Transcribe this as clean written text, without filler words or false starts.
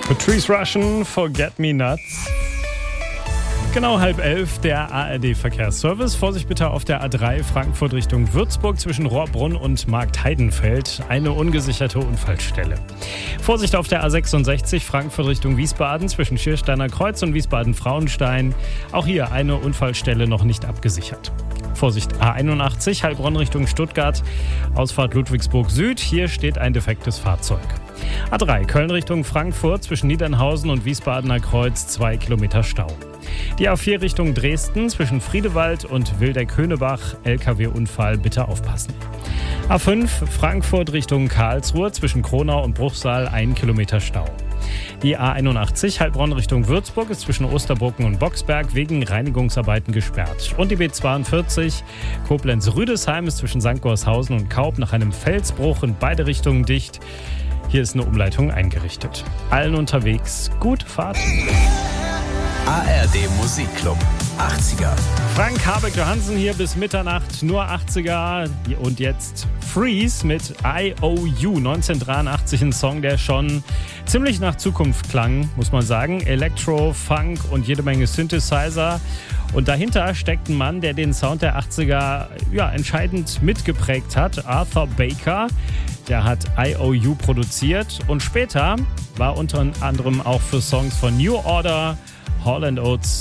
Patrice Rushen, Forget Me Nuts. Genau 10:30, der ARD-Verkehrsservice. Vorsicht bitte auf der A3 Frankfurt Richtung Würzburg zwischen Rohrbrunn und Marktheidenfeld. Eine ungesicherte Unfallstelle. Vorsicht auf der A66 Frankfurt Richtung Wiesbaden zwischen Schiersteiner Kreuz und Wiesbaden-Frauenstein. Auch hier eine Unfallstelle noch nicht abgesichert. Vorsicht A81 Heilbronn Richtung Stuttgart. Ausfahrt Ludwigsburg Süd. Hier steht ein defektes Fahrzeug. A3 Köln Richtung Frankfurt zwischen Niedernhausen und Wiesbadener Kreuz 2 Kilometer Stau. Die A4 Richtung Dresden zwischen Friedewald und Wildeck-Höhnebach, LKW-Unfall, bitte aufpassen. A5 Frankfurt Richtung Karlsruhe zwischen Kronau und Bruchsal 1 Kilometer Stau. Die A81 Heilbronn Richtung Würzburg ist zwischen Osterbrücken und Boxberg wegen Reinigungsarbeiten gesperrt. Und die B42 Koblenz-Rüdesheim ist zwischen St. Gorshausen und Kaub nach einem Felsbruch in beide Richtungen dicht. Hier ist eine Umleitung eingerichtet. Allen unterwegs gute Fahrt. ARD Musikclub 80er. Frank Habeck-Johansen hier bis Mitternacht, nur 80er. Und jetzt Freeze mit IOU, 1983, ein Song, der schon ziemlich nach Zukunft klang, muss man sagen. Elektro, Funk und jede Menge Synthesizer. Und dahinter steckt ein Mann, der den Sound der 80er entscheidend mitgeprägt hat, Arthur Baker. Der hat IOU produziert und später war unter anderem auch für Songs von New Order, Hall & Oates